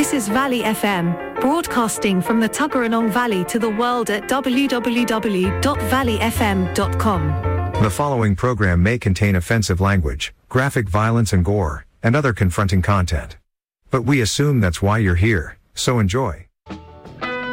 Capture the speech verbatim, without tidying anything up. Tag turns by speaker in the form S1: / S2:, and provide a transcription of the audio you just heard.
S1: This is Valley F M, broadcasting from the Tuggeranong Valley to the world at w w w dot valley f m dot com.
S2: The following program may contain offensive language, graphic violence and gore, and other confronting content. But we assume that's why you're here, so enjoy.